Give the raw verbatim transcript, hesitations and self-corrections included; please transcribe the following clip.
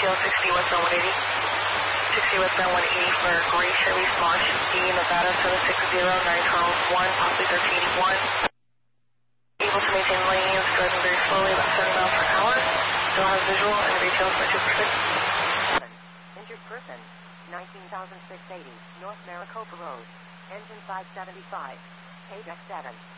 T L sixty westbound one eighty. sixty westbound one eighty for Gray Chevy Smosh D, Nevada seven six zero nine Charles one, possibly thirteen eighty-one. Able to maintain lanes, driving very slowly, about seventy miles per hour. Still has visual and retail for two percent. Injured person, nineteen thousand six hundred eighty, North Maricopa Road. Engine five seventy-five. Page X seven.